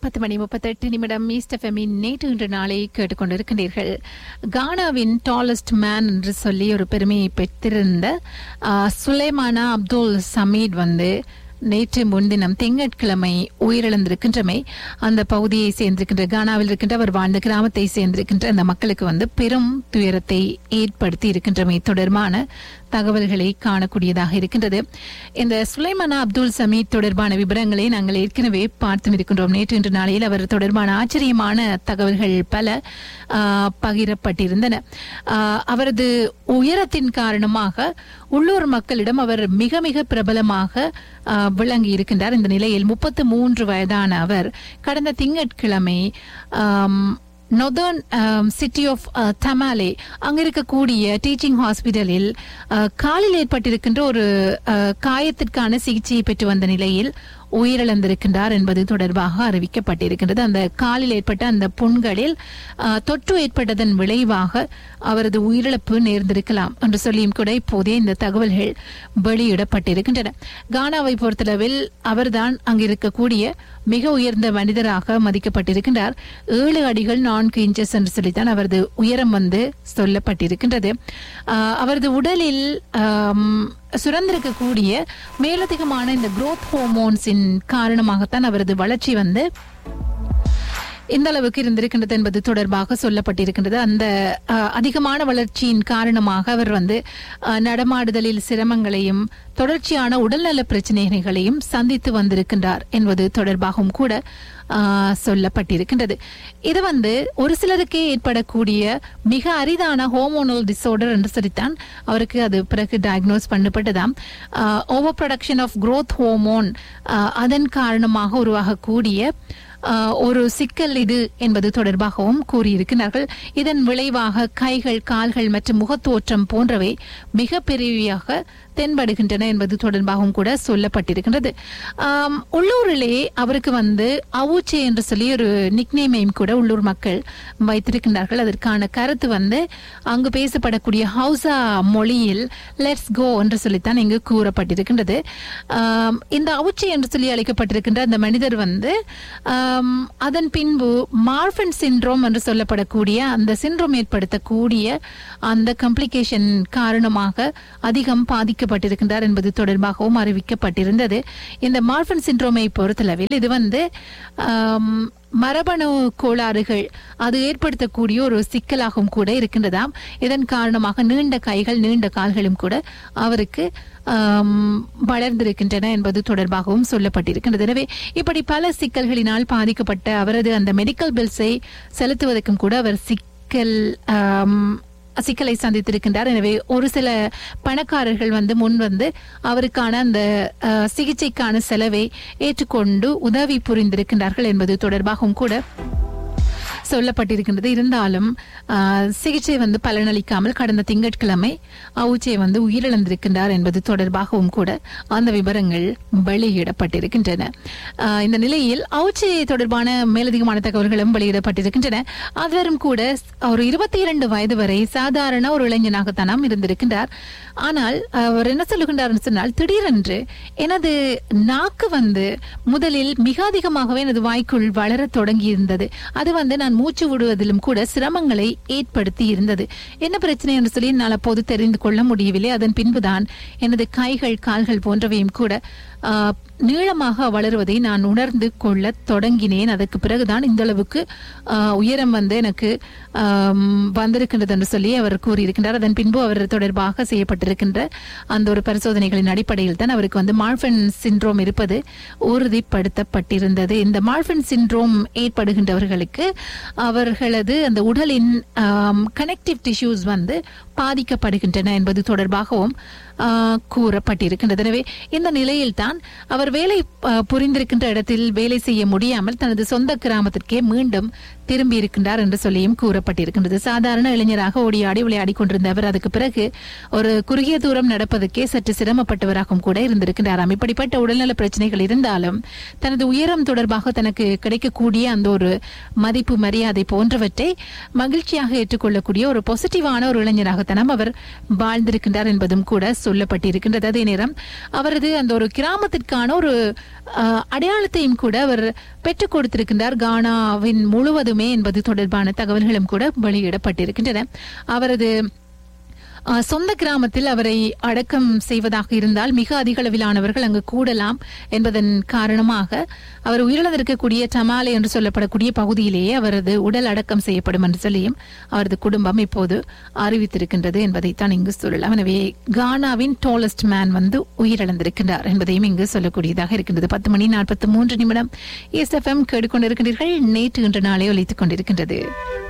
10:38 east எஃப்எம்மின் நேற்று இன்று நாளை கேட்டுக்கொண்டிருக்கின்றீர்கள். கானாவின் டாலஸ்ட் மேன் என்று சொல்லி ஒரு பெருமையை பெற்றிருந்த சுலைமானா அப்துல் சமீட் நேற்று முன்தினம் திங்கட்கிழமை உயிரிழந்திருக்கின்றமை அந்த பகுதியை சேர்ந்திருக்கின்ற கானாவில் இருக்கின்ற அவர் வாழ்ந்த கிராமத்தை சேர்ந்திருக்கின்ற அந்த மக்களுக்கு பெரும் துயரத்தை ஏற்படுத்தி இருக்கின்றமை தொடர்பான தகவல்களை காணக்கூடியதாக இருக்கின்றது. இந்த சுலைமானா அப்துல் சமீத் தொடர்பான விவரங்களை நாங்கள் ஏற்கனவே பார்த்து இருக்கின்றோம். நேற்று இன்று நாளையில் அவர் தொடர்பான ஆச்சரியமான தகவல்கள் பல பகிரப்பட்டிருந்தன. அவரது உயரத்தின் காரணமாக உள்ளூர் மக்களிடம் அவர் மிக மிக பிரபலமாக விளங்கி இருக்கின்றார். இந்த நிலையில் 33 வயதான அவர் கடந்த திங்கட்கிழமை நொதர்ன் சிட்டி ஆஃப் தமாலே அங்க இருக்கக்கூடிய டீச்சிங் ஹாஸ்பிட்டலில் காலில் ஏற்பட்டிருக்கின்ற ஒரு காயத்திற்கான சிகிச்சையை பெற்று வந்த நிலையில் உயிரிழந்திருக்கின்றார் என்பது தொடர்பாக அறிவிக்கப்பட்டிருக்கின்றது. அந்த காலில் ஏற்பட்ட அந்த புண்களில் தொற்று ஏற்பட்டதன் விளைவாக அவரது உயிரிழப்பு நேர்ந்திருக்கலாம் என்று சொல்லியும் கூட இப்போதே இந்த தகவல்கள் வெளியிடப்பட்டிருக்கின்றன. கானாவை பொறுத்தளவில் அவர்தான் அங்கு இருக்கக்கூடிய மிக உயர்ந்த மனிதராக மதிக்கப்பட்டிருக்கின்றார். 7 அடிகள் 4 இன்ச்சஸ் என்று சொல்லித்தான் அவரது உயரம் சொல்லப்பட்டிருக்கின்றது. அவரது உடலில் சுரந்திருக்கக்கூடிய மேலதிகமான இந்த குரோத் ஹோமோன்ஸின் காரணமாகத்தான் அவரது வளர்ச்சி இந்த அளவுக்கு இருந்திருக்கின்றது என்பது தொடர்பாக சொல்லப்பட்டிருக்கின்றது. அந்த அதிகமான வளர்ச்சியின் காரணமாக அவர் நடமாடுதலில் சிரமங்களையும் தொடர்ச்சியான உடல்நல பிரச்சனைகளையும் சந்தித்து வந்திருக்கின்றார் என்பது தொடர்பாகவும் கூட சொல்லப்பட்டிருக்கின்றது. இது ஒரு சிலருக்கே ஏற்படக்கூடிய மிக அரிதான ஹோமோனல் டிசார்டர் என்று சொல்லித்தான் அவருக்கு அது பிறகு diagnose பண்ணப்பட்டதாம். Over production of growth hormone அதன் காரணமாக உருவாகக்கூடிய ஒரு சிக்கல் இது என்பது தொடர்பாகவும் கூறியிருக்கிறார்கள். இதன் விளைவாக கைகள், கால்கள் மற்றும் முகத்தோற்றம் போன்றவை மிக பெரியவையாக தென்படுகின்றன என்பது தொடர்பாகவும் கூட சொல்லப்பட்டிருக்கின்றது. உள்ளூரிலே அவருக்கு அவுச்சே என்று சொல்லி ஒரு நிக்நேமையும் கூட உள்ளூர் மக்கள் வைத்திருக்கின்றார்கள். அதற்கான கருத்து அங்கு பேசப்படக்கூடிய ஹவுசா மொழியில் லெட்ஸ் கோ என்று சொல்லித்தான் இங்கு கூறப்பட்டிருக்கின்றது. இந்த அவுச்சே என்று சொல்லி அழைக்கப்பட்டிருக்கின்ற அந்த மனிதர் அதன் பின்பு மார்ஃபன் சிண்ட்ரோம் என்று சொல்லப்படக்கூடிய அந்த சிண்ட்ரோம் ஏற்படுத்தக்கூடிய அந்த கம்ப்ளிகேஷன் காரணமாக அதிகம் பாதிக்கப்பட்டிருக்கின்றார் என்பது தொடர்பாகவும் அறிவிக்கப்பட்டிருந்தது. இந்த மார்ஃபன் சிண்ட்ரோமை பொறுத்தளவில் இது மரபணு கோளாறுகள் அது ஏற்படுத்தக்கூடிய ஒரு சிக்கலாகவும் கூட இருக்கின்றதாம். இதன் காரணமாக நீண்ட கைகள், நீண்ட கால்களும் கூட அவருக்கு வளர்ந்திருக்கின்றன என்பது தொடர்பாகவும் சொல்லப்பட்டிருக்கின்றது. எனவே இப்படி பல சிக்கல்களினால் பாதிக்கப்பட்ட அவரது அந்த மெடிக்கல் பில்ஸை செலுத்துவதற்கும் கூட அவர் சிக்கலை சந்தித்திருக்கின்றார். எனவே ஒரு சில பணக்காரர்கள் முன் அவருக்கான அந்த சிகிச்சைக்கான செலவை ஏற்றுக்கொண்டு உதவி புரிந்திருக்கின்றார்கள் என்பது தொடர்பாகவும் கூட சொல்லப்பட்டிருக்கின்றது. இருந்தாலும் சிகிச்சை பலனளிக்காமல் கடந்த திங்கட்கிழமை அவுச்சே உயிரிழந்திருக்கின்றார் என்பது தொடர்பாகவும் கூட அந்த விவரங்கள் வெளியிடப்பட்டிருக்கின்றன. இந்த நிலையில் அவுச்சே தொடர்பான மேலதிகமான தகவல்களும் வெளியிடப்பட்டிருக்கின்றன. அவரும் கூட ஒரு 22 வயது வரை சாதாரண ஒரு இளைஞனாகத்தான் இருந்திருக்கின்றார். ஆனால் அவர் என்ன சொல்லுகின்றார் சொன்னால், திடீரென்று எனது நாக்கு முதலில் மிக அதிகமாகவே எனது வாய்க்குள் வளர தொடங்கி இருந்தது. அது நான் மூச்சு விடுவதிலும் கூட சிரமங்களை ஏற்படுத்தி இருந்தது. என்ன பிரச்சனை என்று சொல்லி என்னால் அப்போது தெரிந்து கொள்ள முடியவில்லை. அதன் பின்புதான் எனது கைகள், கால்கள் போன்றவையும் கூட நீளமாக வளருவதை நான் உணர்ந்து கொள்ள தொடங்கினேன். அதற்கு பிறகுதான் இந்த அளவுக்கு உயரம் எனக்கு வந்திருக்கின்றது என்று சொல்லி அவர் கூறியிருக்கின்றார். அதன் பின்பு அவர் தொடர்பாக செய்யப்பட்டிருக்கின்ற அந்த ஒரு பரிசோதனைகளின் அடிப்படையில் தான் அவருக்கு மார்ஃபன் சிண்ட்ரோம் இருப்பது உறுதிப்படுத்தப்பட்டிருந்தது. இந்த மார்ஃபன் சிண்ட்ரோம் ஏற்படுகின்றவர்களுக்கு அவர்களது அந்த உடலின் கனெக்டிவ் டிஷ்யூஸ் பாதிக்கப்படுகின்றன என்பது தொடர்பாகவும் கூறப்பட்டிருக்கின்றது. எனவே இந்த நிலையில் தான் அவர் வேலை புரிந்திருக்கின்ற இடத்தில் வேலை செய்ய முடியாமல் தனது சொந்த கிராமத்திற்கே மீண்டும் திரும்பி இருக்கின்றார் என்று சொல்லியும் கூறப்பட்டிருக்கின்றது. சாதாரண இளைஞராக ஓடியாடி விளையாடி கொண்டிருந்த அவர் அதுக்கு பிறகு ஒரு குறுகிய தூரம் நடப்பதற்கே சற்று சிரமப்பட்டவராகவும் கூட இருந்திருக்கின்றாராம். இப்படிப்பட்ட உடல்நல பிரச்சனைகள் இருந்தாலும் தனது உயரம் தொடர்பாக தனக்கு கிடைக்கக்கூடிய அந்த ஒரு மதிப்பு, மரியாதை போன்றவற்றை மகிழ்ச்சியாக ஏற்றுக்கொள்ளக்கூடிய ஒரு பாசிட்டிவான ஒரு இளைஞராக குடும்பமாகத்தான் அவர் வாழ்ந்திருக்கின்றார் என்பதும் கூட சொல்லப்பட்டிருக்கின்றது. அதே நேரம் அவரது அந்த ஒரு கிராமத்திற்கான ஒரு அடையாளத்தையும் கூட அவர் பெற்றுக் கொடுத்திருக்கின்றார் கானாவின் முழுவதுமே என்பது தொடர்பான தகவல்களும் கூட வெளியிடப்பட்டிருக்கின்றன. அவரது சொந்த கிராமத்தில் அவரை அடக்கம் செய்வதாக இருந்தால் மிக அதிக அளவிலானவர்கள் அங்கு கூடலாம் என்பதன் காரணமாக அவர் உயிரிழந்திருக்கக்கூடிய டமாலே என்று சொல்லப்படக்கூடிய பகுதியிலேயே அவரது உடல் அடக்கம் செய்யப்படும் என்று சொல்லியும் அவரது குடும்பம் இப்போது அறிவித்திருக்கின்றது என்பதைத்தான் இங்கு சொல்லலாம். எனவே கானாவின் டாலஸ்ட் மேன் உயிரிழந்திருக்கின்றார் என்பதையும் இங்கு சொல்லக்கூடியதாக இருக்கின்றது. 10:43 SFM கேட்டுக்கொண்டிருக்கின்றீர்கள். நேற்று இன்று நாளே ஒலித்துக் கொண்டிருக்கின்றது.